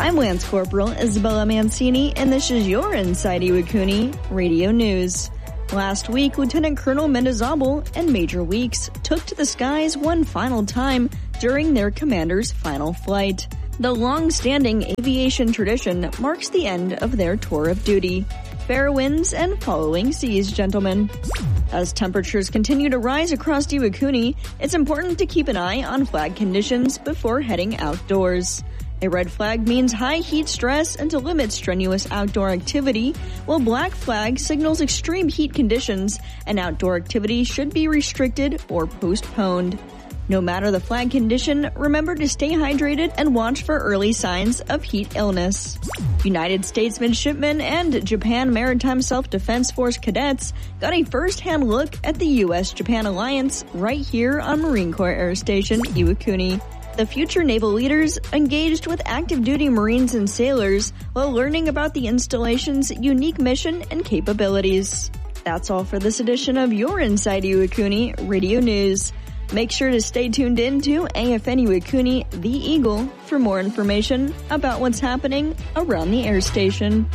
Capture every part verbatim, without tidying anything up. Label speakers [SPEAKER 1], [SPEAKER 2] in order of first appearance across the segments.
[SPEAKER 1] I'm Lance Corporal Isabella Mancini, and this is your Inside Iwakuni Radio News. Last week, Lieutenant Colonel Mendizabal and Major Weeks took to the skies one final time during their commander's final flight. The long-standing aviation tradition marks the end of their tour of duty. Fair winds and following seas, gentlemen. As temperatures continue to rise across Iwakuni, it's important to keep an eye on flag conditions before heading outdoors. A red flag means high heat stress and to limit strenuous outdoor activity, while black flag signals extreme heat conditions and outdoor activity should be restricted or postponed. No matter the flag condition, remember to stay hydrated and watch for early signs of heat illness. United States midshipmen and Japan Maritime Self-Defense Force cadets got a first-hand look at the U S Japan alliance right here on Marine Corps Air Station Iwakuni. The future naval leaders engaged with active-duty Marines and sailors while learning about the installation's unique mission and capabilities. That's all for this edition of your Inside Iwakuni Radio News. Make sure to stay tuned in to A F N Iwakuni, The Eagle, for more information about what's happening around the air station.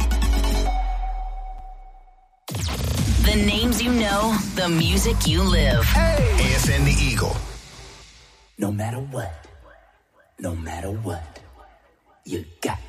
[SPEAKER 2] The names you know, the music you live.
[SPEAKER 3] Hey.
[SPEAKER 4] A F N The Eagle.
[SPEAKER 3] No matter what, no matter what, you got